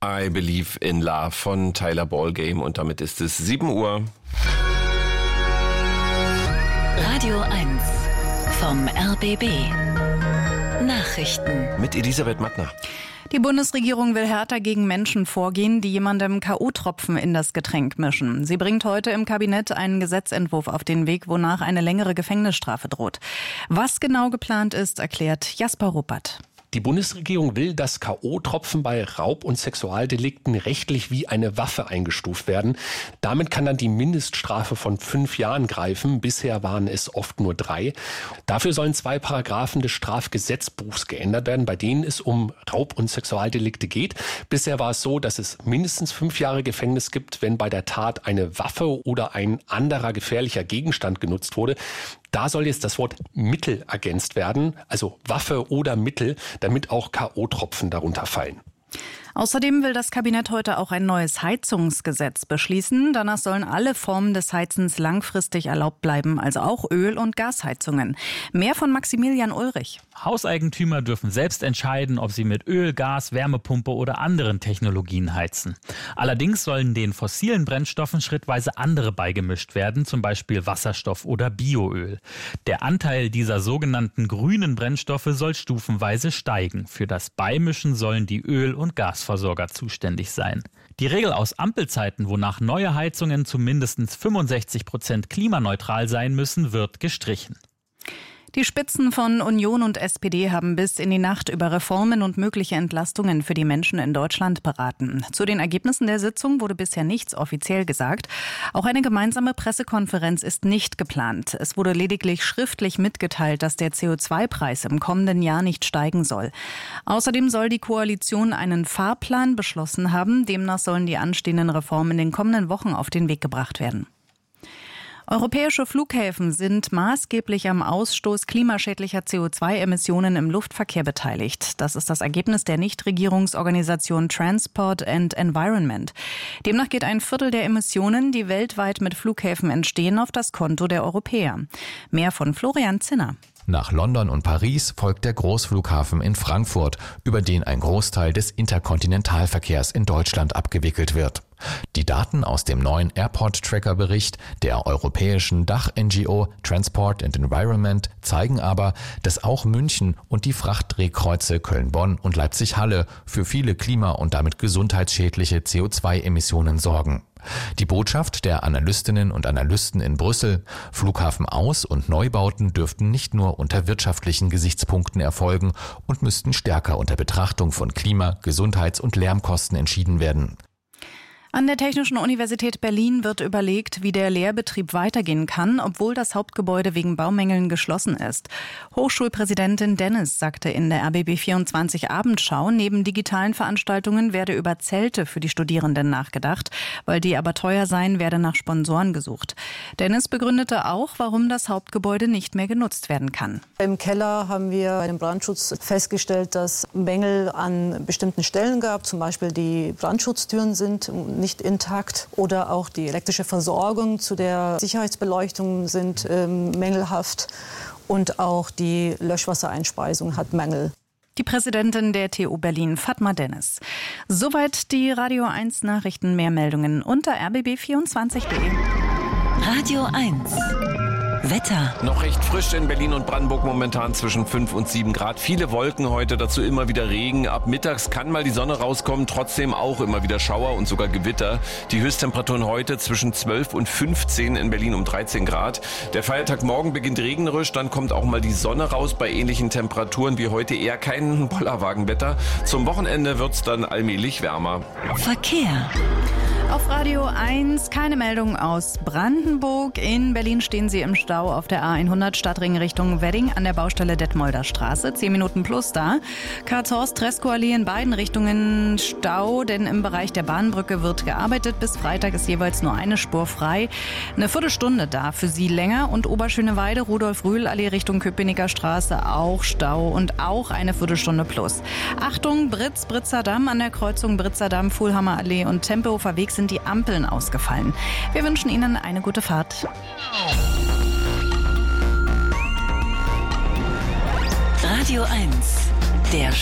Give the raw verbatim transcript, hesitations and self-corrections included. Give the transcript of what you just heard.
I Believe in Love von Tyler Ballgame und damit ist es sieben Uhr. Radio eins vom R B B. Nachrichten mit Elisabeth Mattner. Die Bundesregierung will härter gegen Menschen vorgehen, die jemandem K O-Tropfen in das Getränk mischen. Sie bringt heute im Kabinett einen Gesetzentwurf auf den Weg, wonach eine längere Gefängnisstrafe droht. Was genau geplant ist, erklärt Jasper Ruppert. Die Bundesregierung will, dass K O-Tropfen bei Raub- und Sexualdelikten rechtlich wie eine Waffe eingestuft werden. Damit kann dann die Mindeststrafe von fünf Jahren greifen. Bisher waren es oft nur drei. Dafür sollen zwei Paragraphen des Strafgesetzbuchs geändert werden, bei denen es um Raub- und Sexualdelikte geht. Bisher war es so, dass es mindestens fünf Jahre Gefängnis gibt, wenn bei der Tat eine Waffe oder ein anderer gefährlicher Gegenstand genutzt wurde. Da soll jetzt das Wort Mittel ergänzt werden, also Waffe oder Mittel, damit auch K O-Tropfen darunter fallen. Außerdem will das Kabinett heute auch ein neues Heizungsgesetz beschließen. Danach sollen alle Formen des Heizens langfristig erlaubt bleiben, also auch Öl- und Gasheizungen. Mehr von Maximilian Ulrich. Hauseigentümer dürfen selbst entscheiden, ob sie mit Öl, Gas, Wärmepumpe oder anderen Technologien heizen. Allerdings sollen den fossilen Brennstoffen schrittweise andere beigemischt werden, zum Beispiel Wasserstoff oder Bioöl. Der Anteil dieser sogenannten grünen Brennstoffe soll stufenweise steigen. Für das Beimischen sollen die Öl- und Gasversorger zuständig sein. Die Regel aus Ampelzeiten, wonach neue Heizungen zu mindestens fünfundsechzig Prozent klimaneutral sein müssen, wird gestrichen. Die Spitzen von Union und S P D haben bis in die Nacht über Reformen und mögliche Entlastungen für die Menschen in Deutschland beraten. Zu den Ergebnissen der Sitzung wurde bisher nichts offiziell gesagt. Auch eine gemeinsame Pressekonferenz ist nicht geplant. Es wurde lediglich schriftlich mitgeteilt, dass der C O zwei Preis im kommenden Jahr nicht steigen soll. Außerdem soll die Koalition einen Fahrplan beschlossen haben. Demnach sollen die anstehenden Reformen in den kommenden Wochen auf den Weg gebracht werden. Europäische Flughäfen sind maßgeblich am Ausstoß klimaschädlicher C O zwei Emissionen im Luftverkehr beteiligt. Das ist das Ergebnis der Nichtregierungsorganisation Transport and Environment. Demnach geht ein Viertel der Emissionen, die weltweit mit Flughäfen entstehen, auf das Konto der Europäer. Mehr von Florian Zinner. Nach London und Paris folgt der Großflughafen in Frankfurt, über den ein Großteil des Interkontinentalverkehrs in Deutschland abgewickelt wird. Die Daten aus dem neuen Airport-Tracker-Bericht der europäischen Dach-N G O Transport and Environment zeigen aber, dass auch München und die Frachtdrehkreuze Köln-Bonn und Leipzig-Halle für viele klima- und damit gesundheitsschädliche C O zwei Emissionen sorgen. Die Botschaft der Analystinnen und Analysten in Brüssel: Flughafenaus- und Neubauten dürften nicht nur unter wirtschaftlichen Gesichtspunkten erfolgen und müssten stärker unter Betrachtung von Klima-, Gesundheits- und Lärmkosten entschieden werden. An der Technischen Universität Berlin wird überlegt, wie der Lehrbetrieb weitergehen kann, obwohl das Hauptgebäude wegen Baumängeln geschlossen ist. Hochschulpräsidentin Dennis sagte in der R B B vierundzwanzig Abendschau, neben digitalen Veranstaltungen werde über Zelte für die Studierenden nachgedacht. Weil die aber teuer seien, werde nach Sponsoren gesucht. Dennis begründete auch, warum das Hauptgebäude nicht mehr genutzt werden kann. Im Keller haben wir bei dem Brandschutz festgestellt, dass Mängel an bestimmten Stellen gab. Zum Beispiel die Brandschutztüren sind nicht intakt oder auch die elektrische Versorgung zu der Sicherheitsbeleuchtung sind ähm, mängelhaft und auch die Löschwassereinspeisung hat Mängel. Die Präsidentin der T U Berlin, Fatma Dennis. Soweit die Radio eins Nachrichten. Mehr Meldungen unter r b b vierundzwanzig punkt de. Radio eins Wetter. Noch recht frisch in Berlin und Brandenburg momentan zwischen fünf und sieben Grad. Viele Wolken heute, dazu immer wieder Regen. Ab mittags kann mal die Sonne rauskommen, trotzdem auch immer wieder Schauer und sogar Gewitter. Die Höchsttemperaturen heute zwischen zwölf und fünfzehn, in Berlin um dreizehn Grad. Der Feiertag morgen beginnt regnerisch, dann kommt auch mal die Sonne raus. Bei ähnlichen Temperaturen wie heute eher kein Bollerwagenwetter. Zum Wochenende wird's dann allmählich wärmer. Verkehr. Auf Radio eins keine Meldung aus Brandenburg. In Berlin stehen Sie im Stau auf der A hundert Stadtring Richtung Wedding an der Baustelle Detmolder Straße. Zehn Minuten plus da. Karl-Zorst-Treskow-Allee in beiden Richtungen Stau, denn im Bereich der Bahnbrücke wird gearbeitet. Bis Freitag ist jeweils nur eine Spur frei. Eine Viertelstunde da für Sie länger. Und Oberschöneweide, Rudolf-Rühl-Allee Richtung Köpenicker Straße auch Stau und auch eine Viertelstunde plus. Achtung, Britz, Britzer Damm an der Kreuzung Britzer Damm, Fuhlhammer Allee und Tempelhofer Weg sind die Ampeln ausgefallen. Wir wünschen Ihnen eine gute Fahrt. Radio eins, der